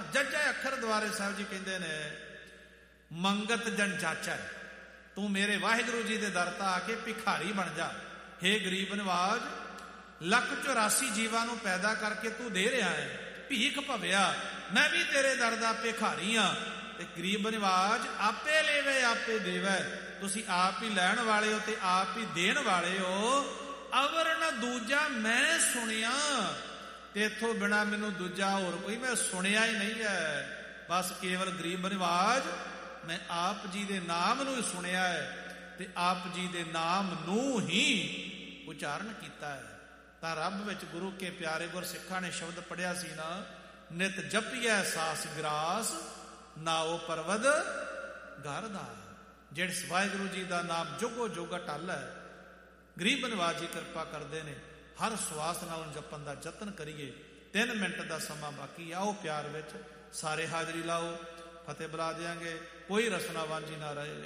ਜੱਜਾ ਅੱਖਰ ਦੁਆਰੇ ਸਾਹਿਬ ਜੀ ਕਹਿੰਦੇ ਨੇ, ਮੰਗਤ ਜਨ ਜਾਚੈ, ਤੂੰ ਮੇਰੇ ਵਾਹਿਗੁਰੂ ਜੀ ਦੇ ਦਰ ਤਾਂ ਆ ਕੇ ਭਿਖਾਰੀ ਬਣ ਜਾ। ਹੇ ਗਰੀਬ ਨਿਵਾਜ, 184 ਜੀਵਾਂ ਨੂੰ ਪੈਦਾ ਕਰਕੇ ਤੂੰ ਦੇ ਰਿਹਾ ਹੈ, ਭੀਖ ਭਵਿਆ, ਮੈਂ ਵੀ ਤੇਰੇ ਦਰ ਦਾ ਭਿਖਾਰੀ ਹਾਂ। ਤੇ ਗਰੀਬ ਨਿਵਾਜ ਆਪੇ ਲੈਵੇ ਆਪੇ ਦੇਵੈ, ਤੁਸੀਂ ਆਪ ਹੀ ਲੈਣ ਵਾਲੇ ਹੋ ਤੇ ਆਪ ਹੀ ਦੇਣ ਵਾਲੇ ਹੋ। ਅਵਰ ਨ ਦੂਜਾ ਮੈਂ ਸੁਣਿਆ, ਤੇ ਇੱਥੋਂ ਬਿਨਾਂ ਮੈਨੂੰ ਦੂਜਾ ਹੋਰ ਕੋਈ ਮੈਂ ਸੁਣਿਆ ਹੀ ਨਹੀਂ ਹੈ। ਬਸ ਕੇਵਲ ਗਰੀਬ ਨਿਵਾਜ ਮੈਂ ਆਪ ਜੀ ਦੇ ਨਾਮ ਨੂੰ ਹੀ ਸੁਣਿਆ ਹੈ ਤੇ ਆਪ ਜੀ ਦੇ ਨਾਮ ਨੂੰ ਹੀ ਉਚਾਰਨ ਕੀਤਾ ਹੈ। ਤਾਂ ਰੱਬ ਵਿੱਚ ਗੁਰੂ ਕੇ ਪਿਆਰੇ ਗੁਰਸਿੱਖਾਂ ਨੇ ਸ਼ਬਦ ਪੜਿਆ ਸੀ ਨਾ, ਨਿਤ ਜਪੀਐ ਸਾਸ ਗਰਾਸ, ਨਾਉ ਪਰਵਦ ਘਰ ਦਾ। ਜਿਹੜੇ ਵਾਹਿਗੁਰੂ ਜੀ ਦਾ ਨਾਮ ਜੁਗੋ ਜੁਗ ਅਟਲ ਹੈ। ਗਰੀਬ ਨਿਵਾਜ ਜੀ ਕਿਰਪਾ ਕਰਦੇ ਨੇ, ਹਰ ਸਵਾਸ ਨਾਲ ਜਪਣ ਦਾ ਯਤਨ ਕਰੀਏ। 3 ਮਿੰਟ ਦਾ ਸਮਾਂ ਬਾਕੀ, ਆਓ ਪਿਆਰ ਵਿੱਚ ਸਾਰੇ ਹਾਜ਼ਰੀ ਲਾਓ, ਫਤਿਹ ਬੁਲਾ ਦਿਆਂਗੇ। ਕੋਈ ਰਸਨਾ ਵਾਂਝੀ ਨਾ ਰਹੇ।